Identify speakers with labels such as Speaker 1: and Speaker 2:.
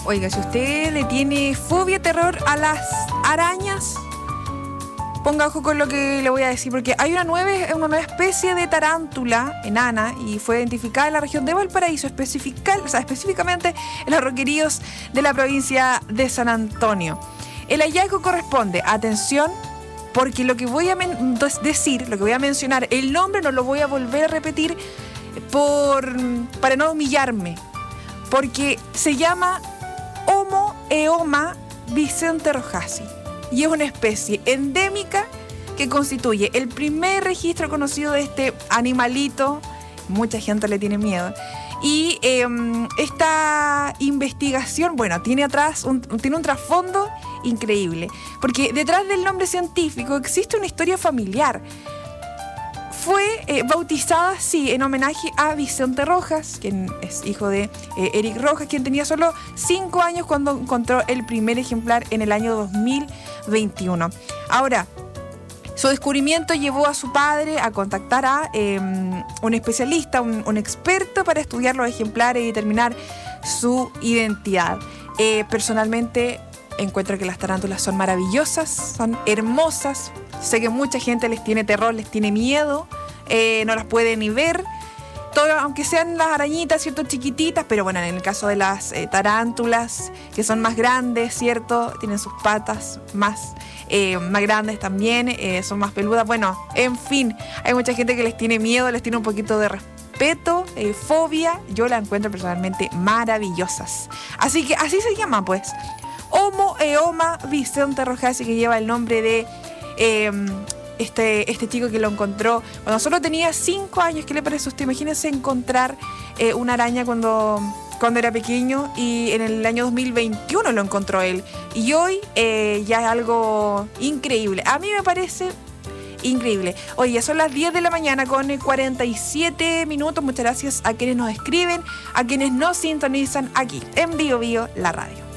Speaker 1: Oiga, si usted le tiene fobia, terror a las arañas, ponga ojo con lo que le voy a decir, porque hay una nueva especie de tarántula enana y fue identificada en la región de Valparaíso, específicamente en los Roqueríos de la provincia de San Antonio. El hallazgo corresponde, atención, porque lo que voy a decir, lo que voy a mencionar, el nombre no lo voy a volver a repetir para no humillarme, porque se llama Homo eoma Vicente Rojasi y es una especie endémica que constituye el primer registro conocido de este animalito. Mucha gente le tiene miedo. Y esta investigación, bueno, tiene un trasfondo increíble, porque detrás del nombre científico existe una historia familiar. Fue bautizada así en homenaje a Vicente Rojas, quien es hijo de Eric Rojas, quien tenía solo 5 años cuando encontró el primer ejemplar en el año 2021. Ahora, su descubrimiento llevó a su padre a contactar a un especialista, un experto para estudiar los ejemplares y determinar su identidad. Personalmente encuentro que las tarántulas son maravillosas, son hermosas. Sé que mucha gente les tiene terror, les tiene miedo, no las puede ni ver. Todo, aunque sean las arañitas, ¿cierto? Chiquititas, pero bueno, en el caso de las tarántulas, que son más grandes, ¿cierto? Tienen sus patas más grandes también, son más peludas. Bueno, en fin, hay mucha gente que les tiene miedo, les tiene un poquito de respeto, fobia. Yo la encuentro personalmente maravillosas. Así que así se llama, pues. Homo eoma Vicente Rojasi, que lleva el nombre de este chico que lo encontró cuando solo tenía 5 años. ¿Qué le parece a usted? Imagínense encontrar una araña cuando era pequeño, y en el año 2021 lo encontró él. Y hoy ya es algo increíble. A mí me parece increíble. Oye, ya son las 10 de la mañana con 47 minutos. Muchas gracias a quienes nos escriben, a quienes nos sintonizan aquí en Bio Bio, la radio.